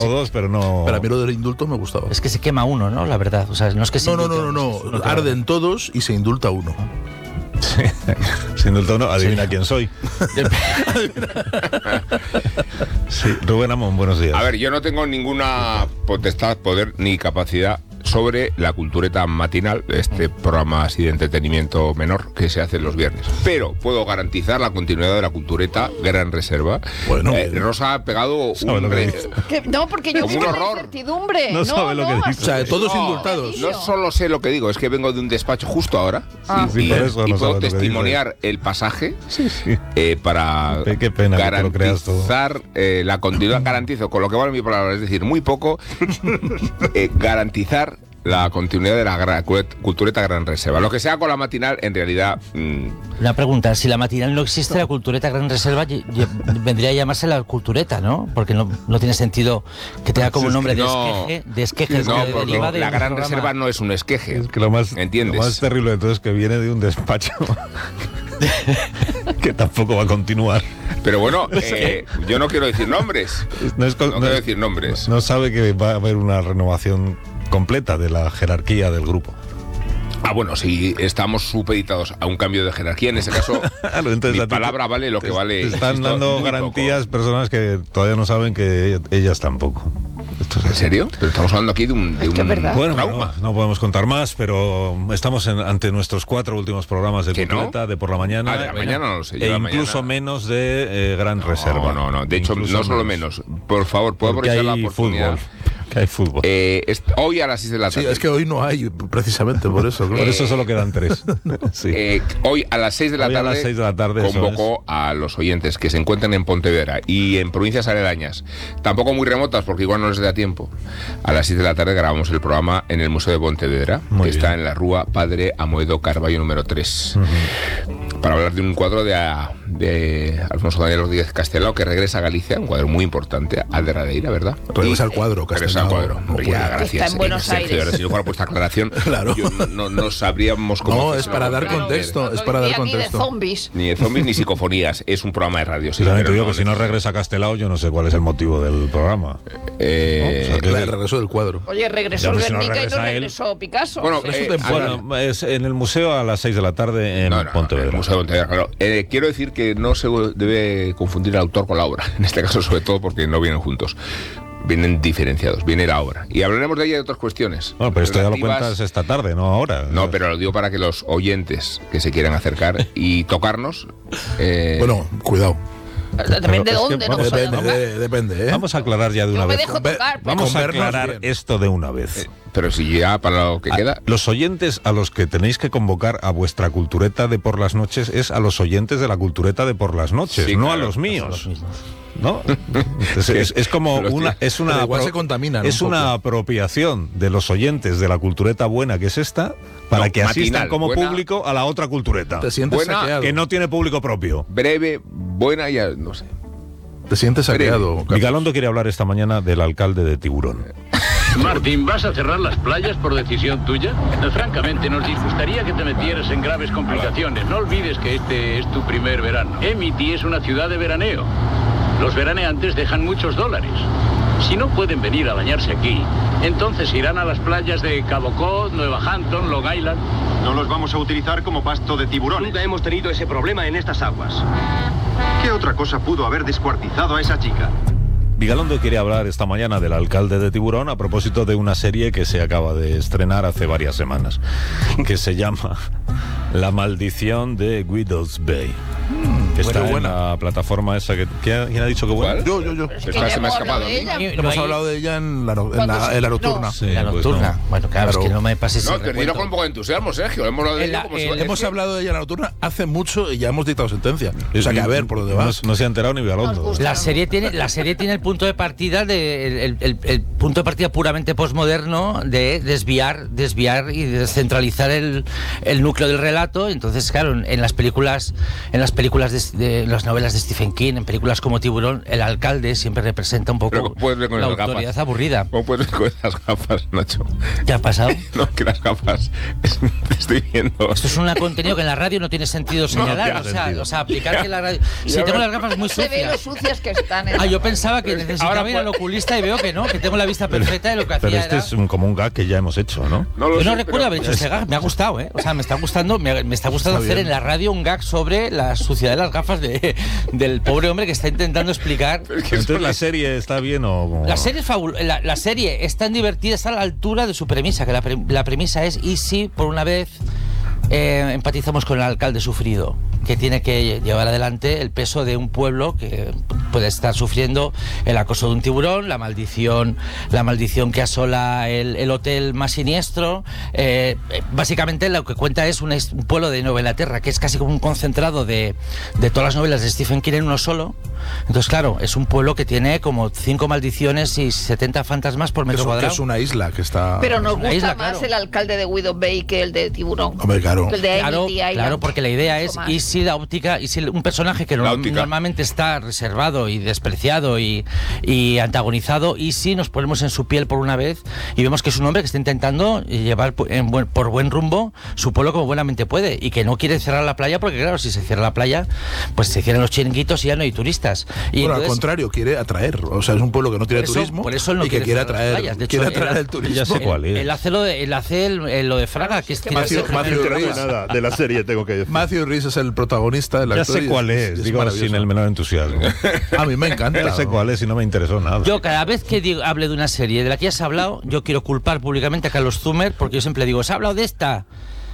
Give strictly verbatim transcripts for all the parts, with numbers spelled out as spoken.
o dos, pero no... Pero a mí lo del indulto me gustaba. Es que se quema uno, ¿no? La verdad. O sea, no es que se No, no, indulta, no, no, no. no Arden todos y se indulta uno. Sí. Se indulta uno, adivina sí. quién soy. Sí, Rubén Amón, buenos días. A ver, yo no tengo ninguna potestad, poder ni capacidad sobre la cultureta matinal, este programa así de entretenimiento menor que se hace los viernes. Pero puedo garantizar la continuidad de la cultureta Gran Reserva. Bueno, eh, Rosa ha pegado un... Re... Que, no, porque yo tengo una incertidumbre. No, no sabe lo no, que no, dice. O sea, todos no, indultados. No solo sé lo que digo, es que vengo de un despacho justo ahora ah. y, sí, y, eso y no puedo sabe testimoniar el pasaje sí, sí. Eh, para qué pena garantizar eh, la continuidad. Garantizo, con lo que vale mi palabra, es decir, muy poco, eh, garantizar la continuidad de la gra- cultureta Gran Reserva. Lo que sea con la matinal, en realidad... Mmm... Una pregunta, si la matinal no existe, la cultureta Gran Reserva y, y, vendría a llamarse la cultureta, ¿no? Porque no, no tiene sentido que tenga como nombre de no, esqueje, de esqueje. No, de, porque de la Gran programa. Reserva no es un esqueje. Es que lo más, ¿entiendes? Lo más terrible entonces es que viene de un despacho que tampoco va a continuar. Pero bueno, eh, yo no quiero decir nombres. No, es, no, no quiero es, decir nombres. No sabe que va a haber una renovación completa de la jerarquía del grupo. Ah, bueno, si estamos supeditados a un cambio de jerarquía, en ese caso, claro, entonces, mi palabra vale lo que te, vale. Te están dando garantías poco. Personas que todavía no saben que ellas tampoco. Esto es ¿En serio? Pero estamos hablando aquí de un, de es que un verdad. Bueno, trauma. No, no podemos contar más, pero estamos en, ante nuestros cuatro últimos programas de cultureta, no? de por la mañana. Ah, de la mañana no lo sé. E incluso mañana... menos de eh, Gran no, Reserva. No, no, de hecho, incluso no solo menos. menos. Por favor, ¿puedo Porque aprovechar hay la oportunidad? Fútbol. Que hay fútbol. Eh, es, hoy a las seis de la tarde. Sí, es que hoy no hay, precisamente por eso. Por eso solo quedan tres. Sí. Eh, hoy a las seis de la hoy tarde, a las seis de la tarde convocó a los oyentes que se encuentran en Pontevedra y en provincias aledañas, tampoco muy remotas porque igual no les da tiempo. A las seis de la tarde grabamos el programa en el Museo de Pontevedra, muy que bien. Está en la Rúa Padre Amoedo Carballo número tres. Uh-huh. Para hablar de un cuadro de, de Alfonso Daniel Rodríguez Castelao que regresa a Galicia, un cuadro muy importante, al de Radeira, ¿verdad? Regresa al cuadro, Castelao. Regresa al cuadro. No ya, gracias. Está en Buenos Sergio, Aires. Ahora, si no fuera por esta aclaración, claro. yo no, no, no sabríamos cómo... No, es para dar claro, contexto, no, es para dar contexto. Ni de zombies. Ni de zombies ni psicofonías, es un programa de radio. Sí, pero digo no, que si no regresa Castelao, yo no sé cuál es el motivo del programa. Eh, ¿no? O sea, que el regreso del cuadro. Oye, regresó ya, el Guernica no y no él. regresó Picasso. Bueno, sí. eh, bueno, es en el museo a las seis de la tarde en no, no, Pontevedra. En el Museo de Pontevedra, claro. Eh, quiero decir que no se debe confundir el autor con la obra, en este caso sobre todo porque no vienen juntos. Vienen diferenciados, viene la obra. Y hablaremos de ella y de otras cuestiones. Bueno, pero esto ya lo cuentas esta tarde, no ahora. No, pero lo digo para que los oyentes que se quieran acercar y tocarnos... Eh... Bueno, cuidado. Depende de dónde, que, no depende, de, depende, ¿eh? Vamos a aclarar ya de una Yo vez. me dejo tocar, pero... Vamos a Con vernos aclarar bien. esto de una vez. Eh, pero si ya para lo que a, queda... Los oyentes a los que tenéis que convocar a vuestra cultureta de por las noches es a los oyentes de la cultureta de por las noches, sí, no claro, a los míos. ¿No? Entonces, es, es como una es una pero igual pro, se contaminan es un una apropiación de los oyentes de la cultureta buena que es esta para no, que matinal, asistan como buena, público a la otra cultureta. Te sientes buena, saqueado. Que no tiene público propio. Breve, buena y ya, no sé. Te sientes saqueado. Miguelondo quiere hablar esta mañana del alcalde de Tiburón. Martín, ¿vas a cerrar las playas por decisión tuya? Francamente, nos disgustaría que te metieras en graves complicaciones. No olvides que este es tu primer verano. Emity es una ciudad de veraneo. Los veraneantes dejan muchos dólares. Si no pueden venir a bañarse aquí, entonces irán a las playas de Cabo Cod, Nueva Hampton, Long Island. No los vamos a utilizar como pasto de tiburones. Nunca hemos tenido ese problema en estas aguas. ¿Qué otra cosa pudo haber descuartizado a esa chica? Vigalondo quiere hablar esta mañana del alcalde de Tiburón a propósito de una serie que se acaba de estrenar hace varias semanas, que se llama La maldición de Guido's Bay. Mm, que está en la plataforma esa que... ¿Quién ha dicho que buena? Yo, yo, yo. Es que Esta ya se me ha hemos escapado hablado de ella. Hemos hablado de ella en la, en la, en la nocturna. No. Sí, la pues nocturna. no. Bueno, claro, Claro. es que no me pases No, el te diré con un poco de entusiasmo, Sergio. Hemos hablado de En ella la- como si el- fuera- Hemos hablado de ella en la nocturna hace mucho y ya hemos dictado sentencia. O sea que a ver por dónde No, vas. no se ha enterado ni Vigalondo. Nos gusta. La serie tiene la serie tiene el punto de partida de el, el- el punto de partida puramente posmoderno de desviar desviar y descentralizar el, el núcleo del relato. Entonces, claro, en, en las películas en las películas de de, de las novelas de Stephen King, en películas como Tiburón, el alcalde siempre representa un poco la autoridad gafas? aburrida. ¿Cómo puedes ver con esas gafas, Nacho? ¿Qué ha pasado? No, que las gafas, es, te estoy viendo. Esto es un contenido que en la radio no tiene sentido señalar, no, o, sea, sentido. o sea, aplicar que la radio... Si Ya tengo ves. las gafas muy Se ve lo sucias... sucias que están. En Ah, la- yo pensaba que necesitaba Ahora ir al pues- oculista y veo que no, que tengo la vista perfecta y lo que Pero hacía este era... es un- como un gag que ya hemos hecho, ¿no? No lo Yo no sé, recuerdo pero- haber hecho este gag, me ha gustado, ¿eh? O sea, me está gustando, me, me está gustando Está hacer bien. en la radio un gag sobre la suciedad de las gafas de, del pobre hombre que está intentando explicar. Es que Entonces, son ¿la las- serie está bien o...? La serie, es fabul- la, la serie es tan divertida, está a la altura de su premisa, que la, pre- la premisa es, y si por una vez eh, empatizamos con el alcalde sufrido, que tiene que llevar adelante el peso de un pueblo que puede estar sufriendo el acoso de un tiburón, la maldición, la maldición que asola el, el hotel más siniestro. Eh, básicamente lo que cuenta es un, es un pueblo de Nueva Inglaterra, que es casi como un concentrado de, de todas las novelas de Stephen King en uno solo. Entonces, claro, es un pueblo que tiene como cinco maldiciones y setenta fantasmas por Que metro es, que cuadrado. es una isla que está... Pero nos Es una gusta isla, más claro. el alcalde de Widow Bay que el de Tiburón. Hombre, claro. El de Claro, Amity Island. claro, porque la idea Mucho es, más. y si la óptica, y si un personaje que La no- óptica. normalmente está reservado y despreciado y, y antagonizado, y si nos ponemos en su piel por una vez y vemos que es un hombre que está intentando llevar pu- en buen- por buen rumbo su pueblo como buenamente puede, y que no quiere cerrar la playa, porque claro, si se cierra la playa, pues se cierran los chiringuitos y ya no hay turistas. Y Bueno, al entonces- contrario, quiere atraer. O sea, es un pueblo que no tiene por eso- turismo por eso él no y que quiere cerrar las atraer, playas. De quiere hecho, atraer él- el turismo. Ya sé cuál es. Él hace lo de, él hace el- el- lo de Fraga, que es que Matthew- que- Matthew No sabe Rhys. nada de la serie, tengo que decir. Matthew Rhys es el protagonista. El Ya actor sé y cuál es, digo maravilloso. sin el menor entusiasmo. A mí me encanta. Ya sé ¿no? cuál es y no me interesó nada. Yo cada vez que digo, hable de una serie de la que ya se ha hablado, yo quiero culpar públicamente a Carlos Zumer, porque yo siempre digo, ¿se ha hablado de esta?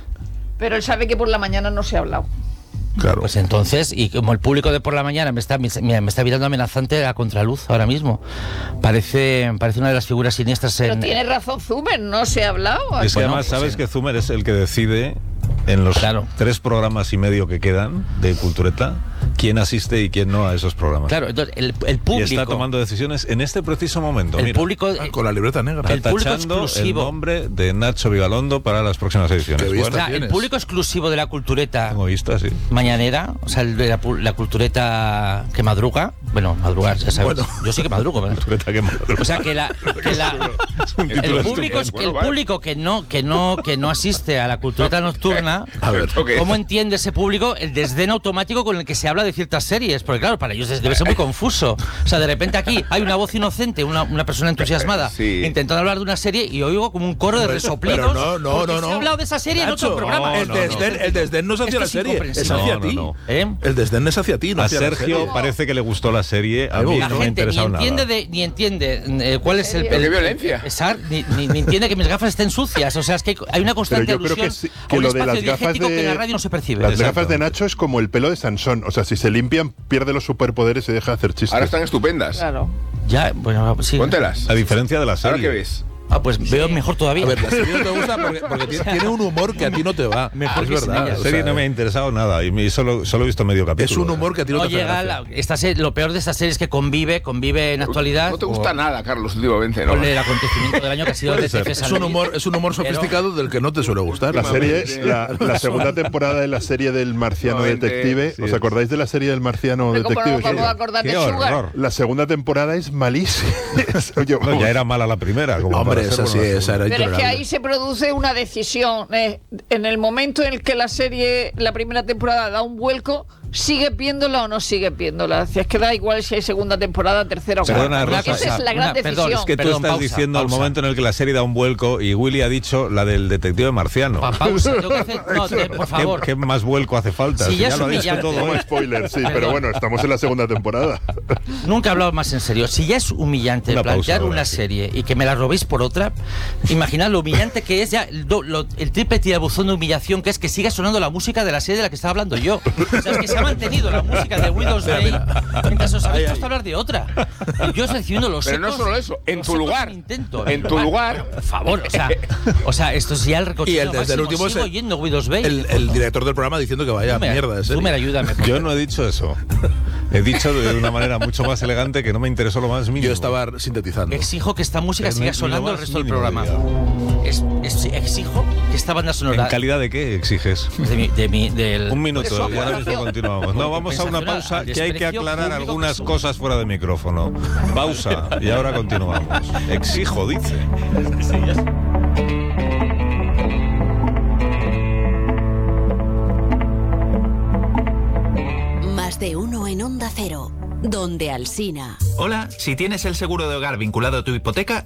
Pero él sabe que por la mañana no se ha hablado. Claro. Pues entonces, y como el público de por la mañana me está, me, me está mirando amenazante a contraluz ahora mismo, parece, parece una de las figuras siniestras Pero en... tiene razón Zumer, no se ha hablado. Es que Bueno, además pues sabes sí. que Zumer es el que decide en los Claro. tres programas y medio que quedan de Cultureta quién asiste y quién no a esos programas. Claro, entonces el, el Y público... está tomando decisiones en este preciso momento. el mira. público... Ah, con la libreta negra. el Está público tachando exclusivo. el nombre de Nacho Vigalondo para las próximas ediciones. Qué vista o sea, Bueno, el tienes. público exclusivo de la cultureta tengo vista, sí. mañanera, o sea, el de la, pu- la cultureta que madruga, bueno, madrugar, ya sabes, Bueno. yo sí que madrugo, ¿verdad? Cultureta que madruga. O sea que la, que la- un título el público es- estupendo. el Bueno, público que no que no que no asiste a la cultureta nocturna, A ver. Ok. ¿cómo entiende ese público el desdén automático con el que se habla de ciertas series? Porque claro, para ellos debe ser muy confuso. O sea, de repente aquí hay una voz inocente, una, una persona entusiasmada Sí. intentando hablar de una serie y oigo como un coro de Pero resoplidos. no, no, porque no, se no. ha hablado de esa serie en Nacho, otro programa. el, No, no, desdén, el desdén no es hacia Esto la es serie, es incomprensible. hacia No, ti. no, no. ¿Eh? El desdén es hacia ti, no A hacia la Sergio serie. parece que le gustó la serie, a mí La no me ha gente ni interesado entiende, nada. de, ni entiende eh, cuál es el... Pero el- qué violencia. Exacto, ni, ni- ni entiende que mis gafas estén sucias. O sea, es que hay- hay una constante Pero yo creo alusión que, sí- a que un lo de espacio las gafas diegético de que en la radio no se percibe. las Exacto. gafas de Nacho es como el pelo de Sansón, o sea, si se limpian pierde los superpoderes y deja de hacer chistes. Ahora están estupendas. Claro. Ya, bueno, sí. Póntelas. A diferencia de la ¿Ahora qué serie. ves? Ah, pues veo mejor todavía. A ver, la serie no te gusta porque, porque tiene, tiene un humor que a ti no te va. Mejor es que sin verdad. ella. La o serie sea, no me ha interesado nada y me- solo, solo he visto medio capítulo. es un humor que a ti no, no te hace llega gracia. la, esta serie, lo peor de esta serie es que convive, convive en actualidad. No te gusta con- nada, Carlos, últimamente, ¿no? Con el acontecimiento del año que ha sido Puede de ser. T F Es un humor, es un humor Pero- sofisticado del que no te suele gustar. La serie, la, la segunda temporada de la serie del Marciano Nuevamente, Detective. sí. ¿Os acordáis de la serie del Marciano Pero ¿cómo no Detective? nos vamos a Sí. acordar de ¡Qué Sugar? horror! La segunda temporada es malísima. Yo- No, ya era mala la primera. Como Hombre, para ser esa sí, buena la esa era Pero es que intolerable. ahí se produce una decisión. eh, en el momento en el que la serie, la primera temporada, da un vuelco, ¿sigues viéndola o no sigues viéndola? Si es que da igual si hay segunda temporada, tercera o Perdona, cuarta. Rosa, Esa es la gran una- perdón, decisión. Es que tú Perdón, estás pausa, diciendo pausa. el momento en el que la serie da un vuelco y Willy ha dicho la del detective marciano. Pa- pausa, tengo que hacer- no, te- por ¿Qué, favor. qué más vuelco hace falta? Si Si ya ya es lo ha dicho humillante. todo. Como ¿eh? spoiler, sí, pero Perdón. bueno, estamos en la segunda temporada. Nunca he hablado más en serio. Si ya es humillante Una plantear pausa ahora, una sí. serie y que me la robéis por otra, imaginad lo humillante que es ya el, do- lo- el triple tirabuzón de humillación que es que siga sonando la música de la serie de la que estaba hablando yo. O sea, es que se ha mantenido la música de Windows Day mientras os habéis puesto a hablar de otra. Y yo estoy recibiendo los Pero no ecos- solo eso, en los tu ecos lugar. de mi intento. En tu lugar. Por favor, o sea, o sea, esto es ya el recochineo Y el desde el máximo. último es Sigo el- oyendo Windows Bay. El, el director del programa diciendo que vaya Tú me- mierda de serie. Tú me ayúdame. Yo no he dicho eso. He dicho de una manera mucho más elegante que no me interesó lo más mínimo. Yo estaba sintetizando. Exijo que esta música Pero siga ni- ni sonando lo el más resto del mínimo, programa. Es, es- exijo que esta banda sonora... ¿En calidad de qué exiges? De mi, de mi- del, Un minuto Eso, y ahora mismo continuamos. No, vamos a una pausa que hay que aclarar algunas cosas fuera de micrófono. Pausa y ahora continuamos. Exijo, dice. Más de uno en Onda Cero, donde Alsina. Hola, si tienes el seguro de hogar vinculado a tu hipoteca,